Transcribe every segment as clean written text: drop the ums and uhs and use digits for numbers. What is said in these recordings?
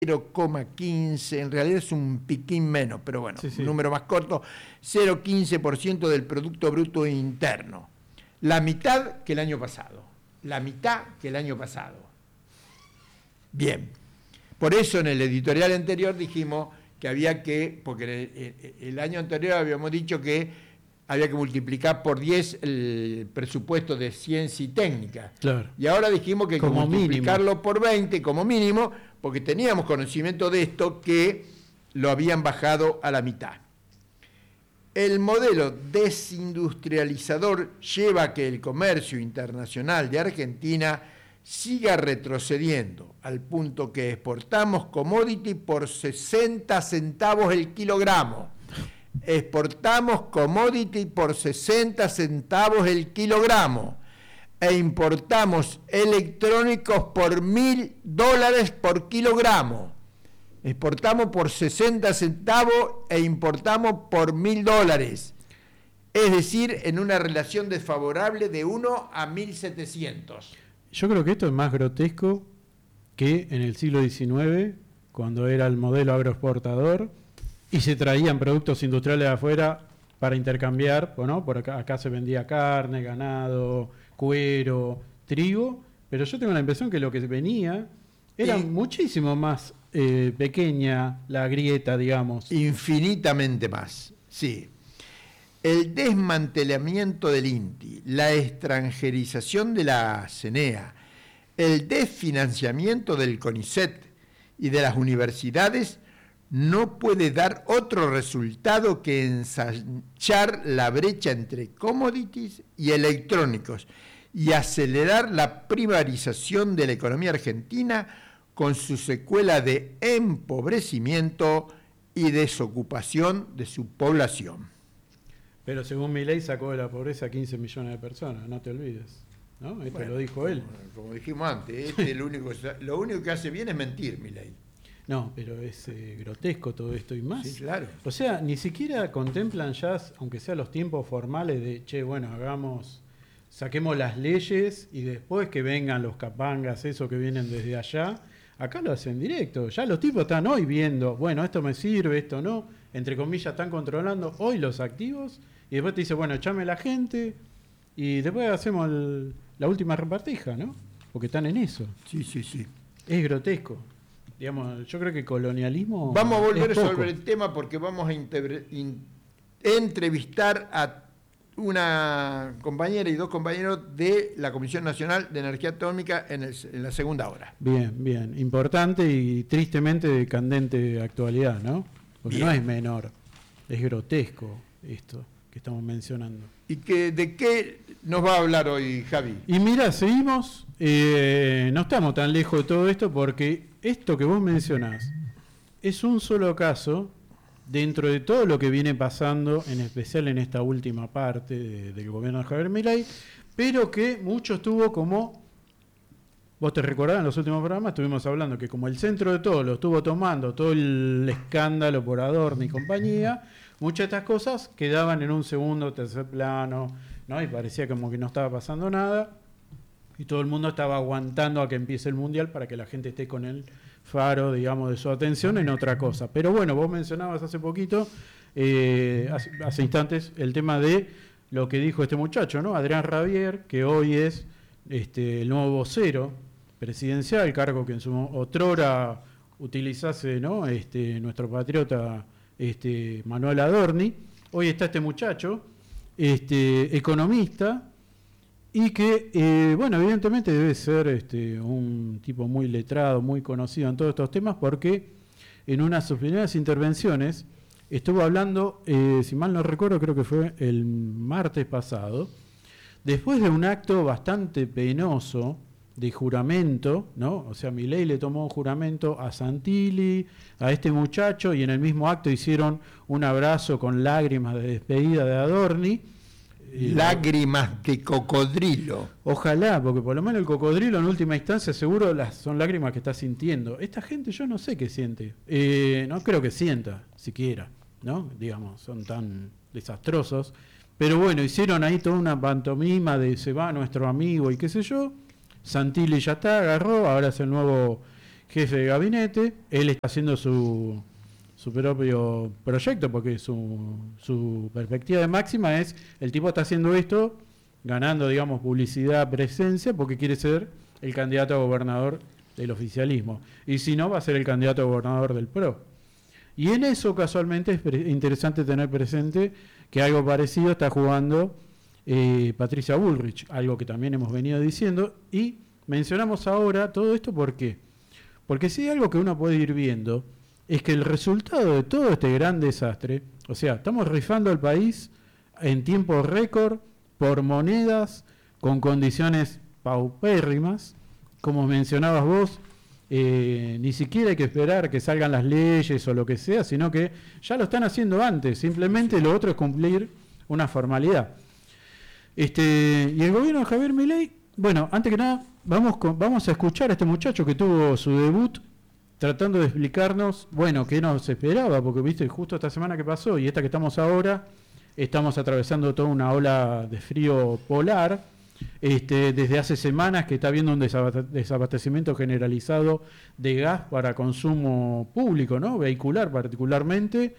0,15, en realidad es un piquín menos, pero bueno, Sí. un número más corto, 0,15% del Producto Bruto Interno. La mitad que el año pasado. Bien. Por eso en el editorial anterior dijimos que había que, porque el año anterior habíamos dicho que había que multiplicar por 10 el presupuesto de ciencia y técnica. Claro. Y ahora dijimos que hay que Como multiplicarlo mínimo. por 20 como mínimo, porque teníamos conocimiento de esto, que lo habían bajado a la mitad. El modelo desindustrializador lleva a que el comercio internacional de Argentina siga retrocediendo, al punto que exportamos commodity por 60 centavos el kilogramo. Exportamos commodity por 60 centavos el kilogramo e importamos electrónicos por $1.000 por kilogramo. Exportamos por 60 centavos e importamos por $1.000. Es decir, en una relación desfavorable de 1 a 1.700. Yo creo que esto es más grotesco que en el siglo XIX, cuando era el modelo agroexportador y se traían productos industriales de afuera para intercambiar, ¿no? Por acá se vendía carne, ganado, cuero, trigo, pero yo tengo la impresión que lo que venía era muchísimo más pequeña la grieta, digamos. Infinitamente más, sí. El desmantelamiento del INTI, la extranjerización de la CENEA, el desfinanciamiento del CONICET y de las universidades no puede dar otro resultado que ensanchar la brecha entre commodities y electrónicos y acelerar la privatización de la economía argentina con su secuela de empobrecimiento y desocupación de su población. Pero según Milei sacó de la pobreza 15 millones de personas, no te olvides, ¿no? Esto lo dijo él. Como dijimos antes, lo único que hace bien es mentir, Milei. No, pero es grotesco todo esto y más. Sí, claro. O sea, ni siquiera contemplan ya, aunque sea los tiempos formales de, saquemos las leyes y después que vengan los capangas, eso que vienen desde allá. Acá lo hacen directo. Ya los tipos están hoy viendo, bueno, esto me sirve, esto no. Entre comillas, están controlando hoy los activos y después te dice, bueno, echame la gente y después hacemos la última repartija, ¿no? Porque están en eso. Sí, sí, sí. Es grotesco. Digamos, yo creo que colonialismo. Vamos a volver es poco. sobre el tema porque vamos a entrevistar a una compañera y dos compañeros de la Comisión Nacional de Energía Atómica en la segunda hora. Bien, bien. Importante y tristemente de candente actualidad, ¿no? Porque Bien. no es menor. Es grotesco esto que estamos mencionando. ¿Y de qué nos va a hablar hoy, Javi? Y mira, seguimos. No estamos tan lejos de todo esto porque esto que vos mencionás es un solo caso dentro de todo lo que viene pasando, en especial en esta última parte del gobierno de Javier Milei, pero que mucho estuvo como, vos te recordás en los últimos programas, estuvimos hablando que como el centro de todo lo estuvo tomando todo el escándalo por Adorno y compañía, muchas de estas cosas quedaban en un segundo o tercer plano, ¿no? Y parecía como que no estaba pasando nada, y todo el mundo estaba aguantando a que empiece el Mundial para que la gente esté con el faro, digamos, de su atención en otra cosa. Pero bueno, vos mencionabas hace poquito, hace instantes, el tema de lo que dijo este muchacho, ¿no? Adrián Rabier, que hoy es el nuevo vocero presidencial, cargo que en su otrora utilizase, ¿no? Nuestro patriota Manuel Adorni. Hoy está este muchacho, economista, y que, bueno, evidentemente debe ser un tipo muy letrado, muy conocido en todos estos temas, porque en una de sus primeras intervenciones estuvo hablando, si mal no recuerdo, creo que fue el martes pasado, después de un acto bastante penoso de juramento, ¿no? O sea, Milei le tomó un juramento a Santilli, a este muchacho, y en el mismo acto hicieron un abrazo con lágrimas de despedida de Adorni. Lágrimas de cocodrilo. Ojalá, porque por lo menos el cocodrilo en última instancia seguro son lágrimas que está sintiendo. Esta gente yo no sé qué siente. No creo que sienta, siquiera, ¿no? Digamos, son tan desastrosos. Pero bueno, hicieron ahí toda una pantomima de se va nuestro amigo y qué sé yo. Santilli ya está, agarró, ahora es el nuevo jefe de gabinete, él está haciendo su propio proyecto, porque su perspectiva de máxima es, el tipo está haciendo esto, ganando, digamos, publicidad, presencia, porque quiere ser el candidato a gobernador del oficialismo. Y si no, va a ser el candidato a gobernador del PRO. Y en eso, casualmente, es interesante tener presente que algo parecido está jugando Patricia Bullrich, algo que también hemos venido diciendo, y mencionamos ahora todo esto, ¿por qué? Porque si hay algo que uno puede ir viendo, es que el resultado de todo este gran desastre, o sea, estamos rifando el país en tiempo récord, por monedas, con condiciones paupérrimas, como mencionabas vos, ni siquiera hay que esperar que salgan las leyes o lo que sea, sino que ya lo están haciendo antes, simplemente lo otro es cumplir una formalidad. Y el gobierno de Javier Milei, bueno, antes que nada, vamos a escuchar a este muchacho que tuvo su debut tratando de explicarnos, bueno, qué nos esperaba, porque viste, justo esta semana que pasó y esta que estamos ahora, estamos atravesando toda una ola de frío polar, desde hace semanas que está habiendo un desabastecimiento generalizado de gas para consumo público, ¿no? Vehicular particularmente,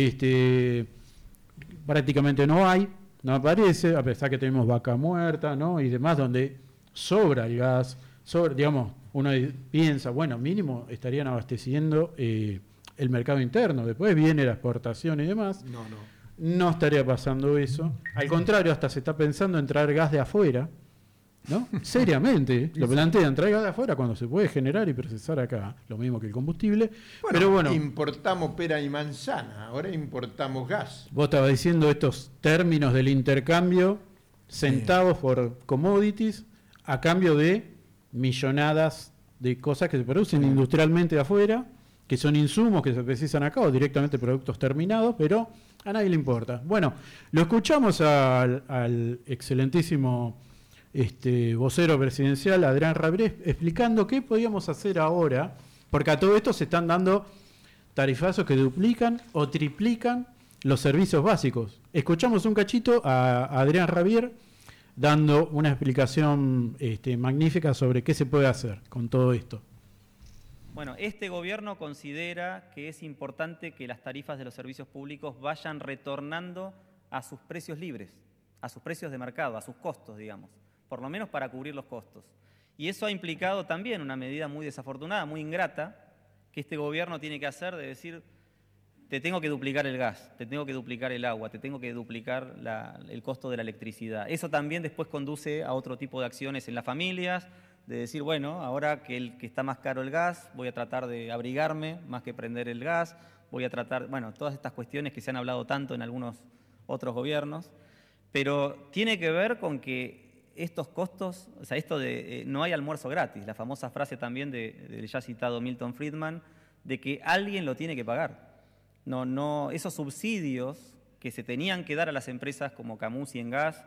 prácticamente no aparece, a pesar que tenemos Vaca Muerta, ¿no? Y demás, donde sobra el gas, digamos, uno piensa, bueno, mínimo estarían abasteciendo el mercado interno, después viene la exportación y demás. No estaría pasando eso. Al contrario, hasta se está pensando en traer gas de afuera, ¿no? Seriamente, lo plantean, traer gas de afuera cuando se puede generar y procesar acá, lo mismo que el combustible. Pero bueno, importamos pera y manzana, ahora importamos gas. Vos estabas diciendo estos términos del intercambio, centavos por commodities, a cambio de millonadas de cosas que se producen industrialmente de afuera, que son insumos que se precisan acá o directamente productos terminados, pero a nadie le importa. Bueno, lo escuchamos al excelentísimo vocero presidencial, Adrián Rabier, explicando qué podíamos hacer ahora, porque a todo esto se están dando tarifazos que duplican o triplican los servicios básicos. Escuchamos un cachito a Adrián Rabier dando una explicación magnífica sobre qué se puede hacer con todo esto. Bueno, este gobierno considera que es importante que las tarifas de los servicios públicos vayan retornando a sus precios libres, a sus precios de mercado, a sus costos, digamos, por lo menos para cubrir los costos. Y eso ha implicado también una medida muy desafortunada, muy ingrata, que este gobierno tiene que hacer, de decir, te tengo que duplicar el gas, te tengo que duplicar el agua, te tengo que duplicar el costo de la electricidad. Eso también después conduce a otro tipo de acciones en las familias, de decir, bueno, ahora que está más caro el gas, voy a tratar de abrigarme más que prender el gas, voy a tratar, bueno, todas estas cuestiones que se han hablado tanto en algunos otros gobiernos, pero tiene que ver con que estos costos, o sea, esto de no hay almuerzo gratis, la famosa frase también del ya citado Milton Friedman, de que alguien lo tiene que pagar. No, esos subsidios que se tenían que dar a las empresas como Camusi en gas,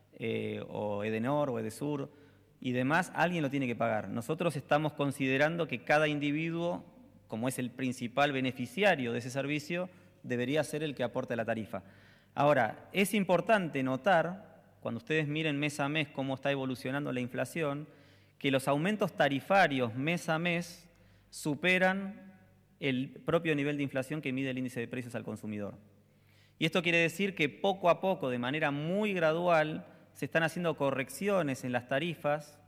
o Edenor o Edesur y demás, alguien lo tiene que pagar. Nosotros estamos considerando que cada individuo, como es el principal beneficiario de ese servicio, debería ser el que aporte la tarifa. Ahora, es importante notar, cuando ustedes miren mes a mes cómo está evolucionando la inflación, que los aumentos tarifarios mes a mes superan el propio nivel de inflación que mide el índice de precios al consumidor. Y esto quiere decir que poco a poco, de manera muy gradual, se están haciendo correcciones en las tarifas.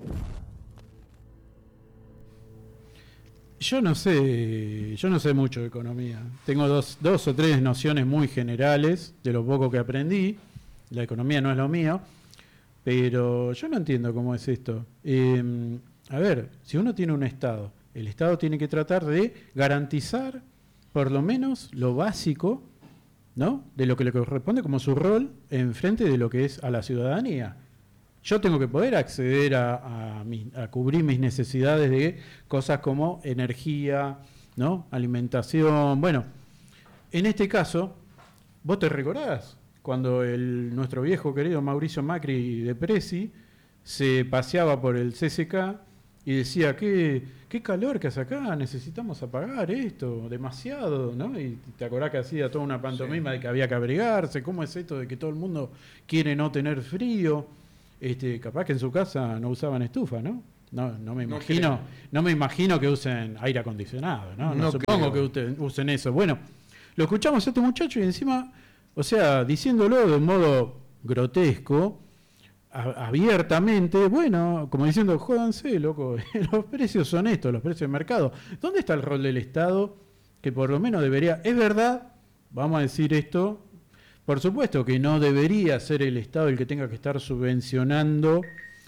Yo no sé mucho de economía. Tengo dos o tres nociones muy generales de lo poco que aprendí. La economía no es lo mío, pero yo no entiendo cómo es esto. A ver, si uno tiene un Estado, el Estado tiene que tratar de garantizar por lo menos lo básico, ¿no?, de lo que le corresponde como su rol en frente de lo que es a la ciudadanía. Yo tengo que poder acceder a cubrir mis necesidades de cosas como energía, ¿no?, alimentación. Bueno, en este caso, ¿vos te recordás cuando nuestro viejo querido Mauricio Macri de Presi se paseaba por el CCK y decía, qué calor que hace acá, necesitamos apagar esto, demasiado, ¿no? Y te acordás que hacía toda una pantomima de que había que abrigarse, ¿cómo es esto de que todo el mundo quiere no tener frío? Capaz que en su casa no usaban estufa, ¿no? No me imagino que usen aire acondicionado, ¿no? No supongo creo. que usen eso. Bueno, lo escuchamos a este muchacho y encima, o sea, diciéndolo de un modo grotesco, abiertamente, bueno, como diciendo, jódanse, loco, los precios son estos, los precios de mercado. ¿Dónde está el rol del Estado? Que por lo menos debería, es verdad, vamos a decir esto, por supuesto que no debería ser el Estado el que tenga que estar subvencionando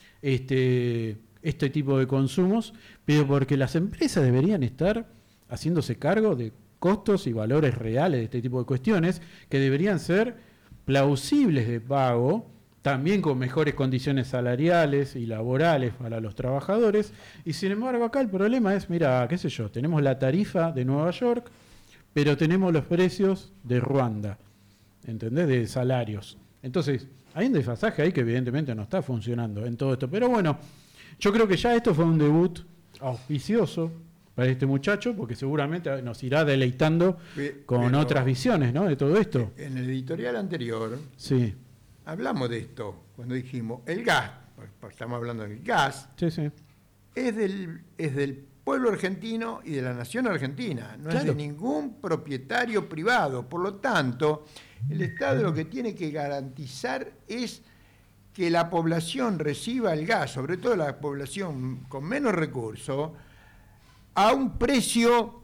este tipo de consumos, pero porque las empresas deberían estar haciéndose cargo de costos y valores reales de este tipo de cuestiones que deberían ser plausibles de pago, también con mejores condiciones salariales y laborales para los trabajadores. Y sin embargo acá el problema es, mira, qué sé yo, tenemos la tarifa de Nueva York, pero tenemos los precios de Ruanda, ¿entendés? De salarios. Entonces, hay un desfasaje ahí que evidentemente no está funcionando en todo esto. Pero bueno, yo creo que ya esto fue un debut auspicioso para este muchacho, porque seguramente nos irá deleitando con otras visiones, ¿no? De todo esto. En el editorial anterior Sí, hablamos de esto, cuando dijimos, el gas, estamos hablando del gas, sí. es del pueblo argentino y de la nación argentina, no Claro. es de ningún propietario privado. Por lo tanto, el Estado lo que tiene que garantizar es que la población reciba el gas, sobre todo la población con menos recursos, a un precio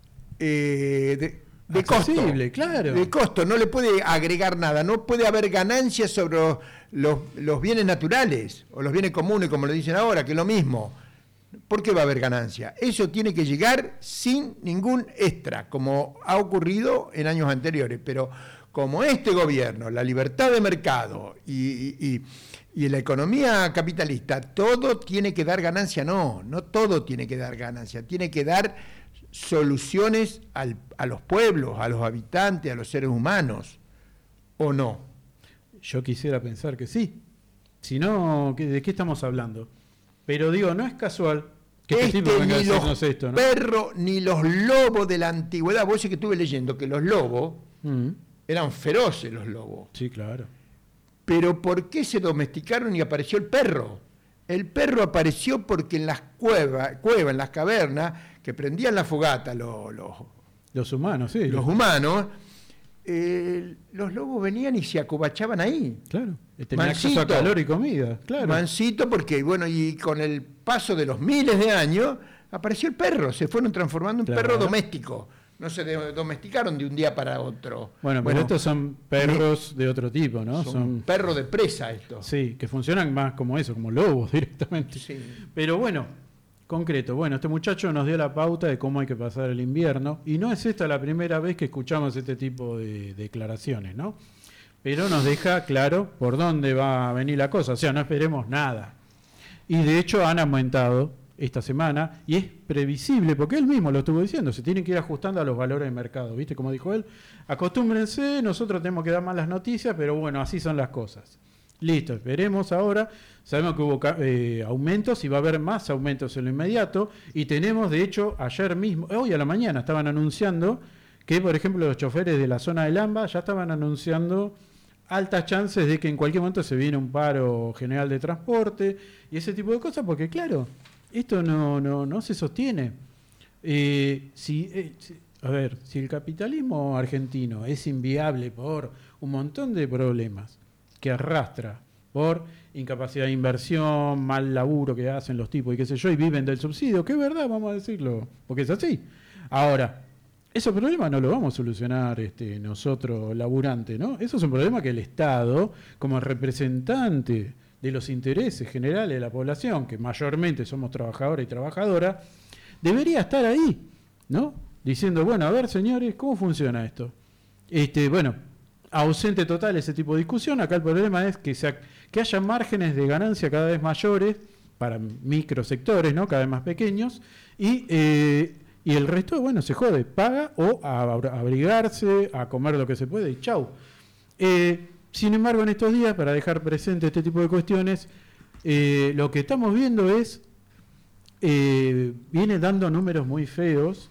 de Accesible, costo. claro. De costo, no le puede agregar nada, no puede haber ganancias sobre los bienes naturales o los bienes comunes, como lo dicen ahora, que es lo mismo. ¿Por qué va a haber ganancia? Eso tiene que llegar sin ningún extra, como ha ocurrido en años anteriores. Pero como este gobierno, la libertad de mercado y la economía capitalista, todo tiene que dar ganancia, no todo tiene que dar ganancia, tiene que dar soluciones a los pueblos, a los habitantes, a los seres humanos, ¿o no? Yo quisiera pensar que sí. Si no, ¿de qué estamos hablando? Pero digo, no es casual que este tipo venga a ni decirnos los esto, ¿no? perros ni los lobos de la antigüedad. Vos sí que estuve leyendo que los lobos eran feroces, los lobos. Sí, claro. Pero ¿por qué se domesticaron y apareció el perro? El perro apareció porque en las cuevas, en las cavernas, que prendían la fogata Los humanos, sí. los humanos, los lobos venían y se acobachaban ahí. Claro. Tenía acceso a calor y comida, claro. Mansito, porque bueno, y con el paso de los miles de años, apareció el perro, se fueron transformando en Claro. perro doméstico. No se domesticaron de un día para otro. Bueno, pero estos son perros de otro tipo, ¿no? Son perros de presa estos. Sí, que funcionan más como eso, como lobos directamente. Sí. Pero bueno, concreto. Bueno, este muchacho nos dio la pauta de cómo hay que pasar el invierno. Y no es esta la primera vez que escuchamos este tipo de declaraciones, ¿no? Pero nos deja claro por dónde va a venir la cosa. O sea, no esperemos nada. Y de hecho han aumentado esta semana, y es previsible, porque él mismo lo estuvo diciendo, se tienen que ir ajustando a los valores de mercado, ¿viste? Como dijo él, acostúmbrense, nosotros tenemos que dar malas noticias, pero bueno, así son las cosas. Listo, esperemos ahora, sabemos que hubo aumentos y va a haber más aumentos en lo inmediato, y tenemos, de hecho, ayer mismo, hoy a la mañana estaban anunciando que, por ejemplo, los choferes de la zona del AMBA ya estaban anunciando altas chances de que en cualquier momento se viene un paro general de transporte y ese tipo de cosas, porque claro, esto no se sostiene. A ver, si el capitalismo argentino es inviable por un montón de problemas que arrastra, por incapacidad de inversión, mal laburo que hacen los tipos y qué sé yo, y viven del subsidio, que es verdad, vamos a decirlo, porque es así. Ahora, esos problemas no los vamos a solucionar nosotros, laburantes, ¿no? Eso es un problema que el Estado, como representante de los intereses generales de la población, que mayormente somos trabajadores y trabajadoras, debería estar ahí, ¿no? Diciendo, bueno, a ver, señores, ¿cómo funciona esto? Bueno, ausente total ese tipo de discusión. Acá el problema es que haya márgenes de ganancia cada vez mayores para microsectores, ¿no? Cada vez más pequeños, y el resto, bueno, se jode, paga o a abrigarse, a comer lo que se puede y chau. Sin embargo, en estos días, para dejar presente este tipo de cuestiones, lo que estamos viendo es, viene dando números muy feos,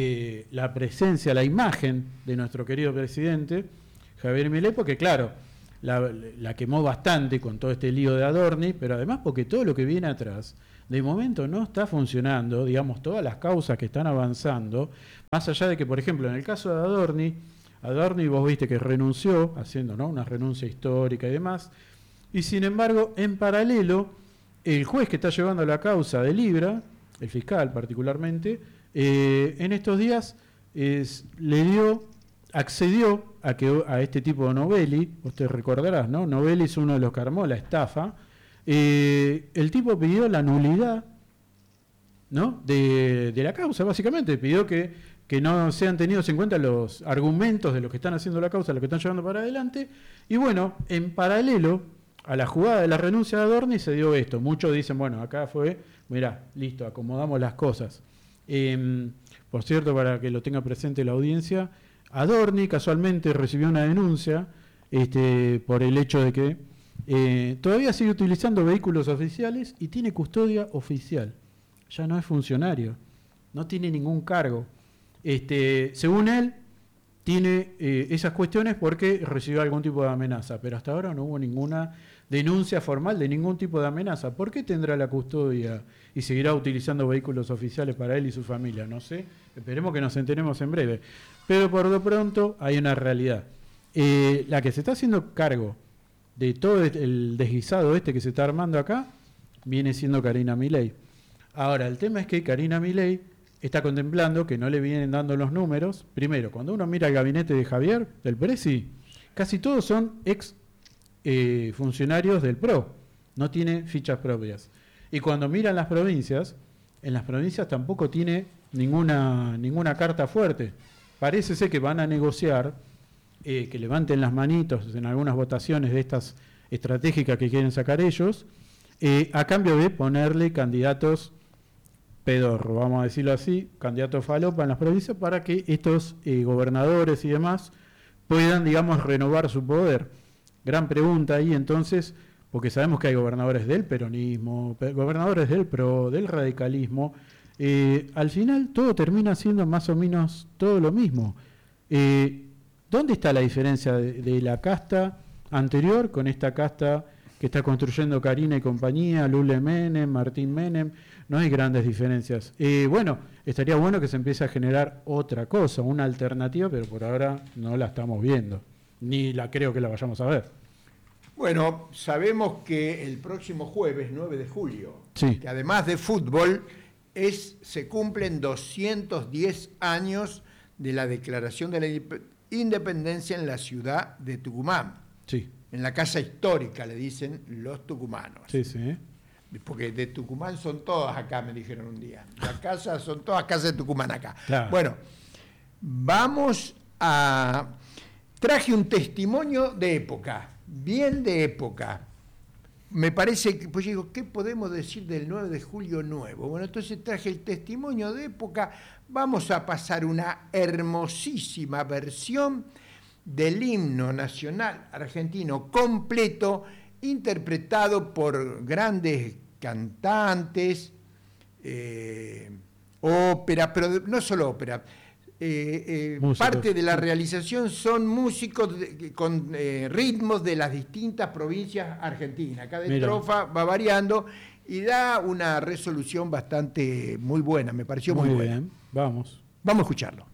la presencia, la imagen de nuestro querido presidente, Javier Milei, porque claro, la quemó bastante con todo este lío de Adorni, pero además porque todo lo que viene atrás, de momento no está funcionando, digamos, todas las causas que están avanzando, más allá de que, por ejemplo, en el caso de Adorni vos viste que renunció, haciendo, ¿no?, una renuncia histórica y demás, y sin embargo, en paralelo, el juez que está llevando la causa de Libra, el fiscal particularmente, en estos días accedió a este tipo de Novelli, usted recordarás, ¿no? Novelli es uno de los que armó la estafa. El tipo pidió la nulidad, ¿no?, de la causa, básicamente. Pidió que no sean tenidos en cuenta los argumentos de los que están haciendo la causa, los que están llevando para adelante. Y bueno, en paralelo a la jugada de la renuncia de Adorni se dio esto. Muchos dicen, bueno, acá fue, mirá, listo, acomodamos las cosas. Por cierto, para que lo tenga presente la audiencia, Adorni casualmente recibió una denuncia por el hecho de que todavía sigue utilizando vehículos oficiales y tiene custodia oficial. Ya no es funcionario, no tiene ningún cargo. Según él, tiene esas cuestiones porque recibió algún tipo de amenaza, pero hasta ahora no hubo ninguna denuncia formal de ningún tipo de amenaza. ¿Por qué tendrá la custodia y seguirá utilizando vehículos oficiales para él y su familia? No sé, esperemos que nos enteremos en breve. Pero por lo pronto hay una realidad. La que se está haciendo cargo de todo el desguisado que se está armando acá, viene siendo Karina Milei. Ahora, el tema es que Karina Milei está contemplando que no le vienen dando los números. Primero, cuando uno mira el gabinete de Javier, del Presi, casi todos son ex funcionarios del PRO, no tiene fichas propias. Y cuando miran las provincias, en las provincias tampoco tiene ninguna carta fuerte. Parece ser que van a negociar, que levanten las manitos en algunas votaciones de estas estratégicas que quieren sacar ellos, a cambio de ponerle candidatos pedorro, vamos a decirlo así, candidatos falopa en las provincias, para que estos gobernadores y demás puedan, digamos, renovar su poder. Gran pregunta ahí entonces, porque sabemos que hay gobernadores del peronismo, gobernadores del PRO, del radicalismo. Al final todo termina siendo más o menos todo lo mismo. ¿Dónde está la diferencia de la casta anterior con esta casta que está construyendo Karina y compañía, Lule Menem, Martín Menem? No hay grandes diferencias. Bueno, estaría bueno que se empiece a generar otra cosa, una alternativa, pero por ahora no la estamos viendo, ni la creo que la vayamos a ver. Bueno, sabemos que el próximo jueves, 9 de julio, sí, que además de fútbol, se cumplen 210 años de la declaración de la independencia en la ciudad de Tucumán. Sí. En la casa histórica, le dicen los tucumanos. Sí, sí. Porque de Tucumán son todas acá, me dijeron un día. Las casas son todas casas de Tucumán acá. Claro. Bueno, traje un testimonio de época, bien de época. Me parece que, pues digo, ¿qué podemos decir del 9 de julio nuevo? Bueno, entonces traje el testimonio de época. Vamos a pasar una hermosísima versión del himno nacional argentino completo, interpretado por grandes cantantes, ópera, pero no solo ópera. Parte de la realización son músicos con ritmos de las distintas provincias argentinas. Cada estrofa va variando y da una resolución bastante muy buena, me pareció muy buena. Bien, vamos. Vamos a escucharlo.